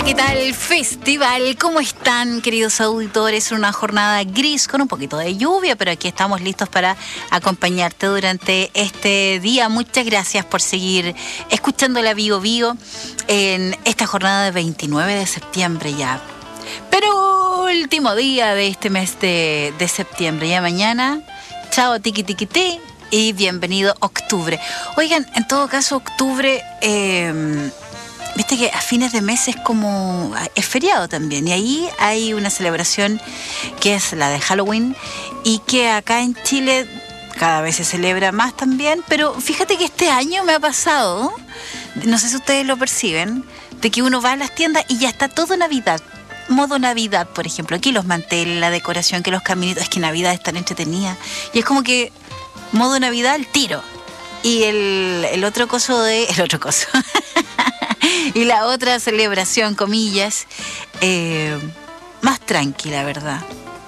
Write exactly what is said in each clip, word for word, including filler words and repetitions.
Hola, ¿qué tal? Festival, ¿cómo están, queridos auditores? Una jornada gris con un poquito de lluvia, pero aquí estamos listos para acompañarte durante este día. Muchas gracias por seguir escuchando la Bio Bio en esta jornada de veintinueve de septiembre ya. Pero último día de este mes de, de septiembre. Ya mañana, chao tiki tiki ti y bienvenido octubre. Oigan, en todo caso, octubre... Eh, Viste que a fines de mes es como... es feriado también. Y ahí hay una celebración que es la de Halloween y que acá en Chile cada vez se celebra más también. Pero fíjate que este año me ha pasado, no sé si ustedes lo perciben, de que uno va a las tiendas y ya está todo Navidad. Modo Navidad, por ejemplo. Aquí los manteles, la decoración, que los caminitos. Es que Navidad es tan entretenida. Y es como que modo Navidad al tiro. Y el, el otro coso de... El otro coso... Y la otra celebración, comillas, eh, más tranquila, ¿verdad?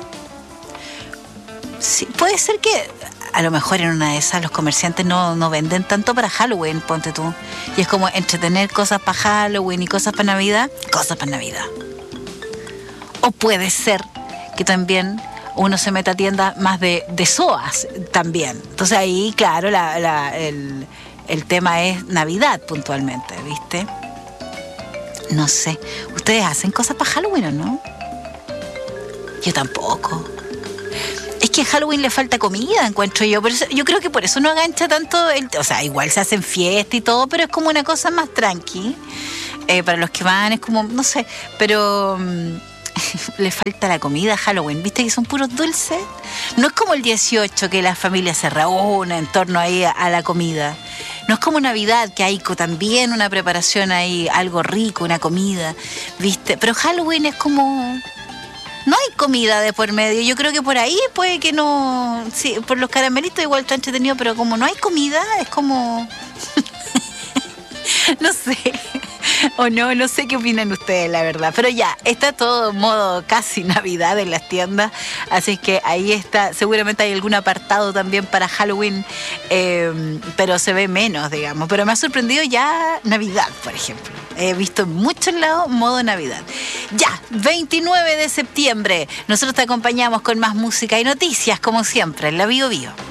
Sí, puede ser que a lo mejor en una de esas los comerciantes no, no venden tanto para Halloween, ponte tú. Y es como entretener cosas para Halloween y cosas para Navidad, cosas para Navidad. O puede ser que también uno se meta a tiendas más de, de S O As también. Entonces ahí, claro, la, la, el, el tema es Navidad puntualmente, ¿viste? No sé, ¿ustedes hacen cosas para Halloween o no? Yo tampoco. Es que a Halloween le falta comida, encuentro yo. Por eso, yo creo que por eso no agancha tanto el... O sea, igual se hacen fiestas y todo, pero es como una cosa más tranqui. Eh, para los que van es como, no sé, pero... Um, le falta la comida a Halloween. ¿Viste que son puros dulces? No es como el dieciocho que la familia se reúne en torno ahí a, a la comida. No es como Navidad, que hay también una preparación ahí, algo rico, una comida, ¿viste? Pero Halloween es como... No hay comida de por medio. Yo creo que por ahí puede que no... Sí, por los caramelitos igual está entretenido, pero como no hay comida, es como... No sé... O no, no sé qué opinan ustedes, la verdad. Pero ya, está todo en modo casi Navidad en las tiendas. Así que ahí está. Seguramente hay algún apartado también para Halloween. Eh, pero se ve menos, digamos. Pero me ha sorprendido ya Navidad, por ejemplo. He visto en muchos lados modo Navidad. Ya, veintinueve de septiembre. Nosotros te acompañamos con más música y noticias, como siempre, en la Bio Bio.